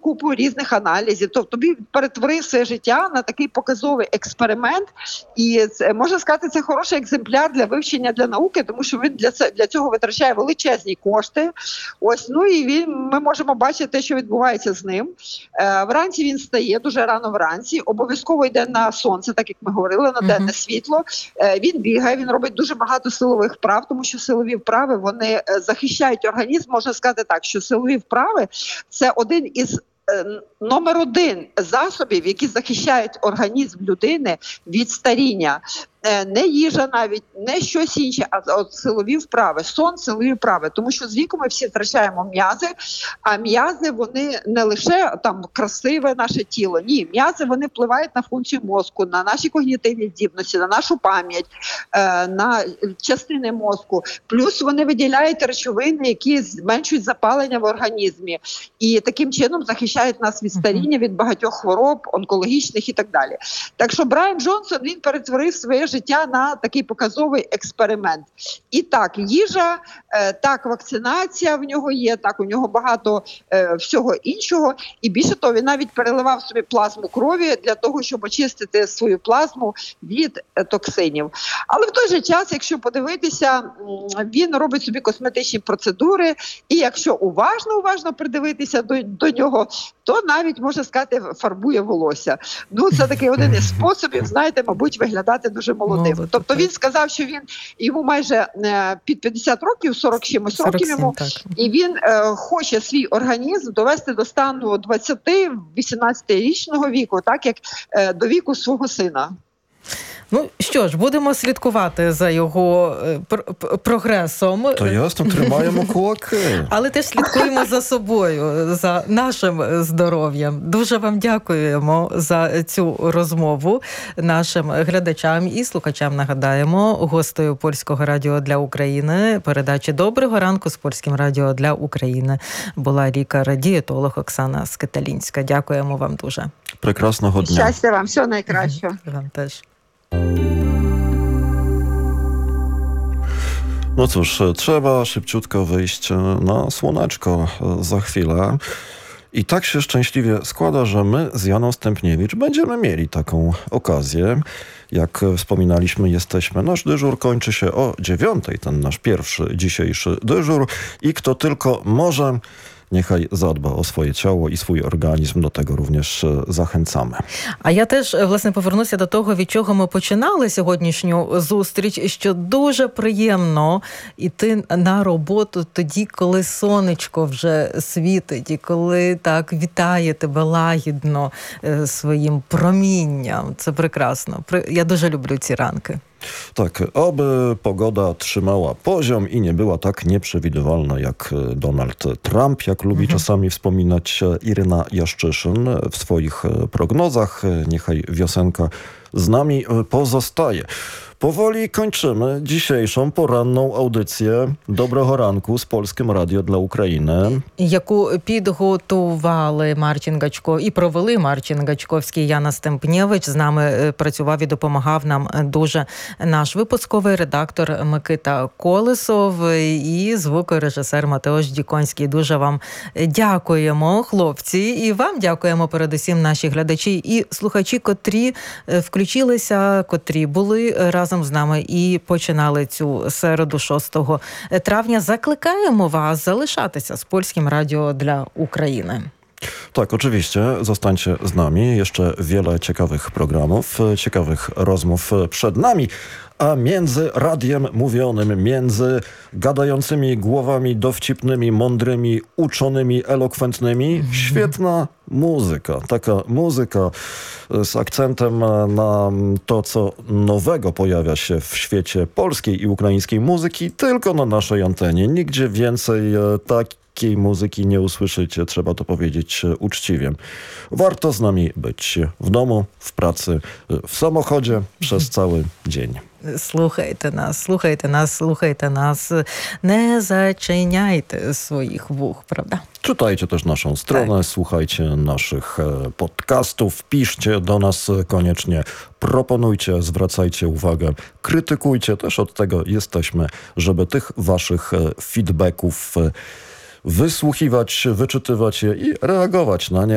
купу різних аналізів. Тобто він перетворив своє життя на такий показовий експеримент. І можна сказати, це хороший екземпляр для вивчення для науки, тому що він для цього витрачає величезні кошти. Ось, ну і ми можемо бачити, що відбувається з ним. Вранці він встає, дуже рано вранці, обов'язково йде на сонце, так як ми говорили, на денне світло. Він бігає, він робить дуже багато силових вправ, тому що силові вправи, вони захищають організм. Можна сказати так, що силові вправи – це один із номер один засобів, які захищають організм людини від старіння. Не їжа навіть, не щось інше, а от силові вправи, сон, силові вправи. Тому що з віком ми всі втрачаємо м'язи, а м'язи, вони не лише там красиве наше тіло, ні, м'язи, вони впливають на функцію мозку, на наші когнітивні здібності, на нашу пам'ять, на частини мозку. Плюс вони виділяють речовини, які зменшують запалення в організмі. І таким чином захищають нас від старіння, від багатьох хвороб, онкологічних і так далі. Так що Брайан Джонсон, він перетворив своє життя на такий показовий експеримент. І так, їжа, так, вакцинація в нього є, так, у нього багато всього іншого. І більше того, він навіть переливав собі плазму крові для того, щоб очистити свою плазму від токсинів. Але в той же час, якщо подивитися, він робить собі косметичні процедури, і якщо уважно придивитися до нього, то навіть, можна сказати, фарбує волосся. Ну, це такий один із способів, знаєте, мабуть, виглядати дуже молодим. Тобто він сказав, що йому майже під 50 років, 40 чимось років йому, і він хоче свій організм довести до стану 20-18-річного віку, так як до віку свого сина. Ну, що ж, будемо слідкувати за його прогресом. То ясно, тримаємо кулаки. Але теж слідкуємо за собою, за нашим здоров'ям. Дуже вам дякуємо за цю розмову. Нашим глядачам і слухачам нагадаємо, гостею Польського радіо для України передачі «Доброго ранку» з Польським радіо для України була лікар-дієтолог Оксана Скиталінська. Дякуємо вам дуже. Прекрасного дня. Щастя вам, всього найкращого. Вам теж. No cóż, trzeba szybciutko wyjść na słoneczko za chwilę. I tak się szczęśliwie składa, że my z Janą Stępniewicz będziemy mieli taką okazję. Jak wspominaliśmy, nasz dyżur kończy się o 9:00, ten nasz pierwszy dzisiejszy dyżur. I kto tylko może, niechaj задба о своє тіло і свій організм, до того również захенцями. А я теж, власне, повернуся до того, від чого ми починали сьогоднішню зустріч, що дуже приємно йти на роботу тоді, коли сонечко вже світить, і коли так вітає тебе лагідно своїм промінням. Це прекрасно. Я дуже люблю ці ранки. Tak, oby pogoda trzymała poziom i nie była tak nieprzewidywalna jak Donald Trump, jak lubi czasami wspominać Iryna Jaszczyszyn w swoich prognozach. Niechaj wiosenka z nami pozostaje. Powoli kończymy dzisiejszą poranną audycję Доброго ранку з Польським радіо для України, яку підготували Марчин Гачко і провели Марчин Гачковський, Яна Стемпнєвич. З нами працював і допомагав нам дуже наш випусковий редактор Микита Колесов і звукорежисер Матеош Діконський. Дуже вам дякуємо, хлопці, і вам дякуємо передусім наші глядачі і слухачі, котрі включилися, котрі були разом з нами і починали цю середу 6 trawnia. Закликаємо вас залишатися з Польським радіо для України. Tak, oczywiście. Zostańcie z nami. Jeszcze wiele ciekawych programów, ciekawych rozmów przed nami. A między radiem mówionym, między gadającymi głowami dowcipnymi, mądrymi, uczonymi, elokwentnymi, świetna muzyka. Taka muzyka z akcentem na to, co nowego pojawia się w świecie polskiej i ukraińskiej muzyki, tylko na naszej antenie. Nigdzie więcej takiej muzyki nie usłyszycie, trzeba to powiedzieć uczciwie. Warto z nami być w domu, w pracy, w samochodzie przez cały dzień. Слухайте нас, слухайте нас. Не зачиняйте своїх вух, правда? Czytajcie też naszą stronę, słuchajcie naszych podcastów, piszcie do nas koniecznie, proponujcie, zwracajcie uwagę, krytykujcie. Też od tego jesteśmy, żeby tych waszych feedbacków wysłuchiwać, wyczytywać je i reagować na nie.